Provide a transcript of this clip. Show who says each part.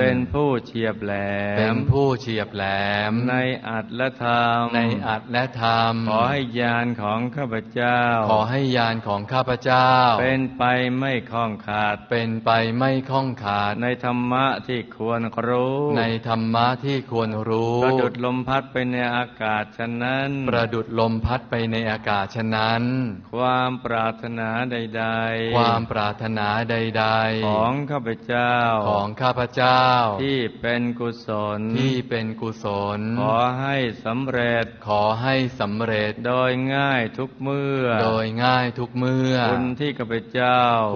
Speaker 1: เป็นผู้เฉียบแหลม
Speaker 2: เป็นผู้เฉียบแหลม
Speaker 1: ในอัตและธรรม
Speaker 2: ในอัตและธรรม
Speaker 1: ขอให้ญาณของข้าพเจ้า
Speaker 2: ขอให้ญาณของข้าพเจ้า
Speaker 1: เป็นไปไม่ข้องขาด
Speaker 2: เป็นไปไม่ข้องขาด
Speaker 1: ในธรรมะที่ควรรู้
Speaker 2: ในธรรมะที่ควรรู้
Speaker 1: ประดุจลมพัดไปในอากาศฉะนั้น
Speaker 2: ประดุจลมพัดไปในอากาศฉะนั้น
Speaker 1: ความปรารถนาใดๆ
Speaker 2: ความปรารถนาใดๆ
Speaker 1: ของข้าพเจ้า
Speaker 2: ของข้าพเจ้า
Speaker 1: ที่เป็นกุศล
Speaker 2: ที่เป็นกุศล
Speaker 1: ขอให้สำเร็จ
Speaker 2: ขอให้สำเร็จ
Speaker 1: โดยง่ายทุกเมื่อ
Speaker 2: โดยง่ายทุกเมื่อ
Speaker 1: บุญที่ข้าพเจ้า